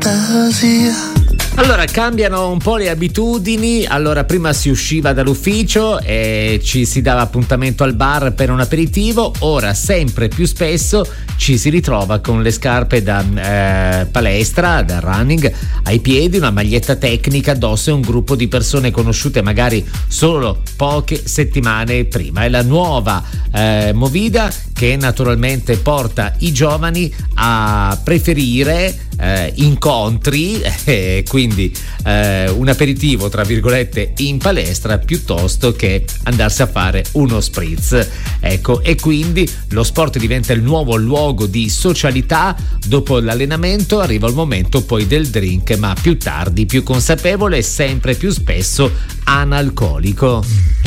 Allora, cambiano un po' le abitudini. Allora, prima si usciva dall'ufficio e ci si dava appuntamento al bar per un aperitivo. Ora, sempre più spesso ci si ritrova con le scarpe da palestra, da running, ai piedi, una maglietta tecnica addosso e un gruppo di persone conosciute magari solo poche settimane prima. È la nuova movida che naturalmente porta i giovani a preferire incontri, quindi un aperitivo tra virgolette in palestra piuttosto che andarsi a fare uno spritz, ecco, e quindi lo sport diventa il nuovo luogo di socialità. Dopo l'allenamento arriva il momento poi del drink, ma più tardi, più consapevole e sempre più spesso analcolico.